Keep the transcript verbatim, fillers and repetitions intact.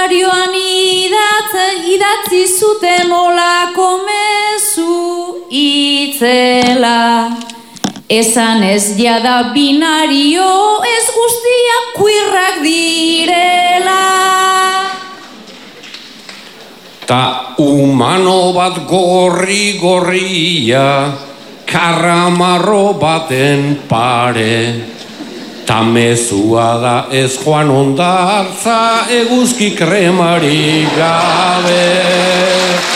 diarioan idatze, idatzi zuten olako mezu itzela. Esan ez jada binario, ez guztiak kuirrak direla. Ta humano bat gorri-gorria, karramarro baten pare. Ta mezua da ez joan ondartza, eguzki kremari gabe.